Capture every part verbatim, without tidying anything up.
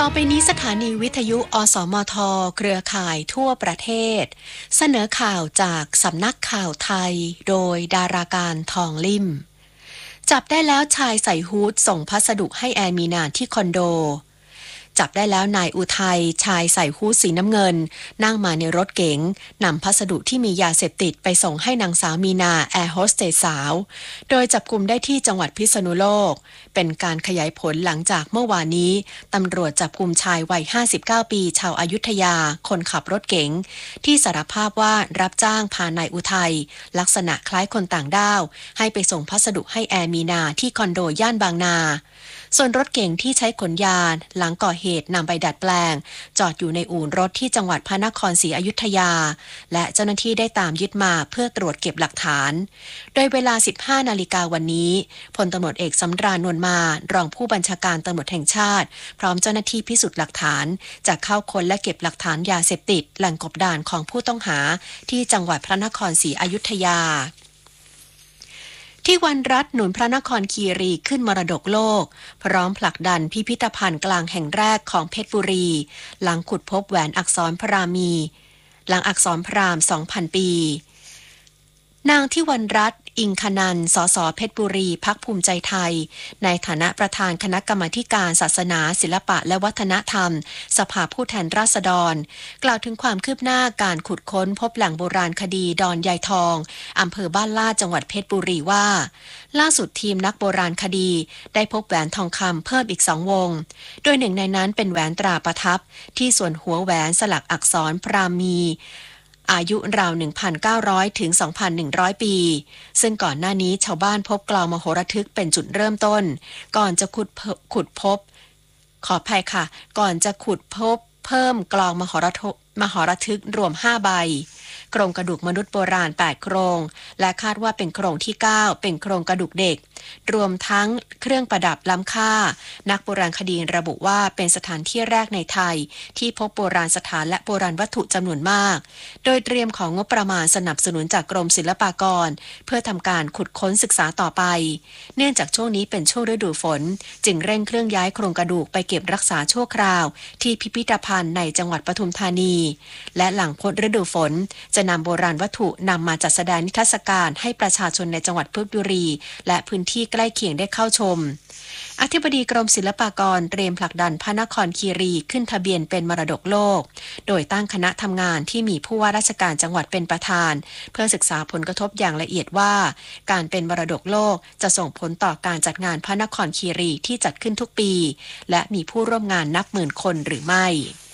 ต่อไปนี้สถานีวิทยุอสมทเครือข่ายทั่วประเทศเสนอข่าวจากสำนักข่าวไทยโดยดาราการทองลิ่มจับได้แล้วชายใส่ฮู้ดส่งพัสดุให้แอร์มีนาที่คอนโดจับได้แล้วนายอุทัยชายใส่ฮู้ดสีน้ำเงินนั่งมาในรถเก๋งนำพัสดุที่มียาเสพติดไปส่งให้นางสาวมีนาแอร์โฮสเตสสาวโดยจับกุมได้ที่จังหวัดพิษณุโลกเป็นการขยายผลหลังจากเมื่อวานนี้ตำรวจจับกุมชายวัยห้าสิบเก้าปีชาวอยุธยาคนขับรถเก๋งที่สารภาพว่ารับจ้างพานายอุทัยลักษณะคล้ายคนต่างด้าวให้ไปส่งพัสดุให้แอร์มีนาที่คอนโดย่านบางนาส่วนรถเก๋งที่ใช้ขนยาหลังก่อเหตุนำไปดัดแปลงจอดอยู่ในอู่รถที่จังหวัดพระนครศรีอยุธยาและเจ้าหน้าที่ได้ตามยึดมาเพื่อตรวจเก็บหลักฐานโดยเวลา สิบห้านาฬิกาวันนี้พลตำรวจเอกสำราญนวลมารองผู้บัญชาการตำรวจแห่งชาติพร้อมเจ้าหน้าที่พิสูจน์หลักฐานจะเข้าค้นและเก็บหลักฐานยาเสพติดแหล่งกบดานของผู้ต้องหาที่จังหวัดพระนครศรีอยุธยาที่วันรัฐหนุนพระนครคีรีขึ้นมรดกโลกพร้อมผลักดันพิพิธภัณฑ์กลางแห่งแรกของเพชรบุรีหลังขุดพบแหวนอักษรพรามีหลังอักษรพราหมณ์ สองพัน ปีนางที่วันรัฐอิงคนันท์สสเพชรบุรีพรรคภูมิใจไทยในฐานะประธานคณะกรรมาธิการศาสนาศิลปะและวัฒนธรรมสภาผู้แทนราษฎรกล่าวถึงความคืบหน้าการขุดค้นพบแหล่งโบราณคดีดอนยายทองอำเภอบ้านลาดจังหวัดเพชรบุรีว่าล่าสุดทีมนักโบราณคดีได้พบแหวนทองคำเพิ่มอีกสองวงโดยหนึ่งในนั้นเป็นแหวนตราประทับที่ส่วนหัวแหวนสลักอักษรพรามีอายุราว หนึ่งพันเก้าร้อย ถึง สองพันหนึ่งร้อย ปีซึ่งก่อนหน้านี้ชาวบ้านพบกลองมโหระทึกเป็นจุดเริ่มต้นก่อนจะขุดขุดพบขออภัยค่ะก่อนจะขุดพบเพิ่มกลองมโหระทึกมโหระทึกรวมห้าใบโครงกระดูกมนุษย์โบราณแปดโครงและคาดว่าเป็นโครงที่เก้าเป็นโครงกระดูกเด็กรวมทั้งเครื่องประดับล้ำค่านักโบราณคดีระบุว่าเป็นสถานที่แรกในไทยที่พบโบราณสถานและโบราณวัตถุจำนวนมากโดยเตรียมของงบประมาณสนับสนุนจากกรมศิลปากรเพื่อทำการขุดค้นศึกษาต่อไปเนื่องจากช่วงนี้เป็นช่วงฤดูฝนจึงเร่งเครื่องย้ายโครงกระดูกไปเก็บรักษาชั่วคราวที่พิพิธภัณฑ์ในจังหวัดปทุมธานีและหลังพ้นฤดูฝนจะนำโบราณวัตถุนำมาจัดแสดงนิทรรศการให้ประชาชนในจังหวัดเพชรบุรีและพื้นที่ใกล้เคียงได้เข้าชมอธิบดีกรมศิลปากรเตรียมผลักดันพระนครคีรีขึ้นทะเบียนเป็นมรดกโลกโดยตั้งคณะทำงานที่มีผู้ว่าราชการจังหวัดเป็นประธานเพื่อศึกษาผลกระทบอย่างละเอียดว่าการเป็นมรดกโลกจะส่งผลต่อการจัดงานพระนครคีรีที่จัดขึ้นทุกปีและมีผู้ร่วมงานนับหมื่นคนหรือไม่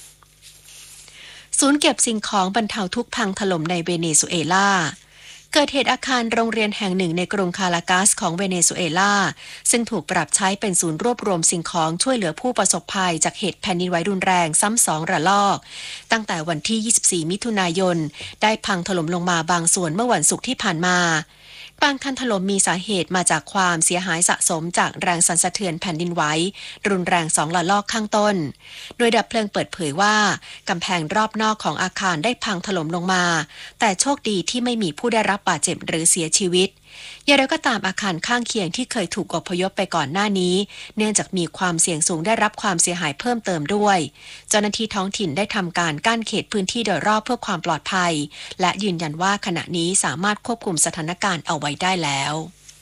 ศูนย์เก็บสิ่งของบรรเทาทุกข์พังถล่มในเวเนซุเอลาเกิดเหตุอาคารโรงเรียนแห่งหนึ่งในกรุงคารากัสของเวเนซุเอลาซึ่งถูกปรับใช้เป็นศูนย์รวบรวมสิ่งของช่วยเหลือผู้ประสบภัยจากเหตุแผ่นดินไหวรุนแรงซ้ำสองระลอกตั้งแต่วันที่ยี่สิบสี่มิถุนายนได้พังถล่มลงมาบางส่วนเมื่อวันศุกร์ที่ผ่านมาบางคันถล่มมีสาเหตุมาจากความเสียหายสะสมจากแรงสั่นสะเทือนแผ่นดินไหวรุนแรงสองระลอกข้างต้นโดยดับเพลิงเปิดเผยว่ากำแพงรอบนอกของอาคารได้พังถล่มลงมาแต่โชคดีที่ไม่มีผู้ได้รับบาดเจ็บหรือเสียชีวิตอย่างไรก็ตามอาคารข้างเคียงที่เคยถูกอพยพไปก่อนหน้านี้เนื่องจากมีความเสี่ยงสูงได้รับความเสียหายเพิ่มเติมด้วยเจ้าหน้าที่ท้องถิ่นได้ทำการกั้นเขตพื้นที่โดยรอบเพื่อความปลอดภัยและยืนยันว่าขณะนี้สามารถควบคุมสถานการณ์เอาไว้ได้แล้ว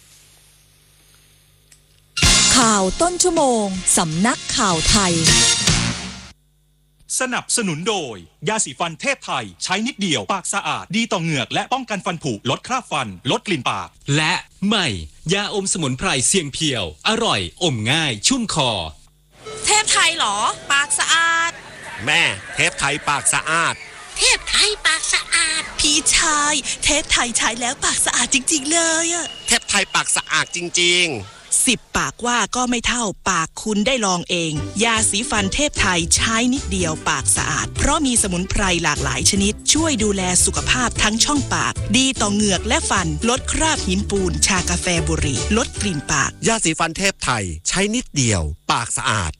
ข่าวต้นชั่วโมงสำนักข่าวไทยสนับสนุนโดยยาสีฟันเทพไทยใช้นิดเดียวปากสะอาดดีต่อเหงือกและป้องกันฟันผุลดคราบฟันลดกลิ่นปากและใหม่ยาอมสมุนไพรเสียงเพียวอร่อยอมง่ายชุ่มคอเทพไทยหรอปากสะอาดแม่เทพไทยปากสะอาดเทพไทยปากสะอาดพี่ชายเทพไทยใช้แล้วปากสะอาดจริงๆเลยอะเทพไทยปากสะอาดจริงๆสิบปากว่าก็ไม่เท่าปากคุณได้ลองเองยาสีฟันเทพไทยใช้นิดเดียวปากสะอาดเพราะมีสมุนไพรหลากหลายชนิดช่วยดูแลสุขภาพทั้งช่องปากดีต่อเหงือกและฟันลดคราบหินปูนชากาแฟบุหรี่ลดกลิ่นปากยาสีฟันเทพไทยใช้นิดเดียวปากสะอาด